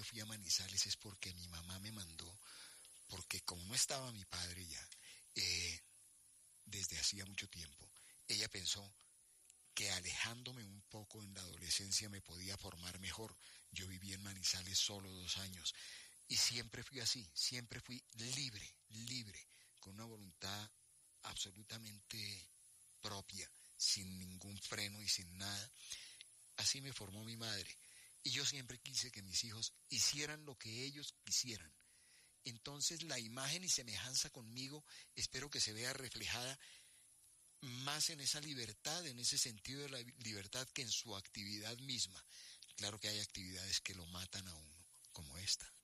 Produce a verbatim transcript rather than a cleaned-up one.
fui a Manizales es porque mi mamá me mandó, porque como no estaba mi padre ya, eh, desde hacía mucho tiempo, ella pensó que alejándome un poco en la adolescencia me podía formar mejor. Yo viví en Manizales solo dos años y siempre fui así, siempre fui libre, libre, con una voluntad absolutamente propia, sin ningún freno y sin nada. Así me formó mi madre. Y yo siempre quise que mis hijos hicieran lo que ellos quisieran. Entonces la imagen y semejanza conmigo espero que se vea reflejada más en esa libertad, en ese sentido de la libertad que en su actividad misma. Claro que hay actividades que lo matan a uno, como esta.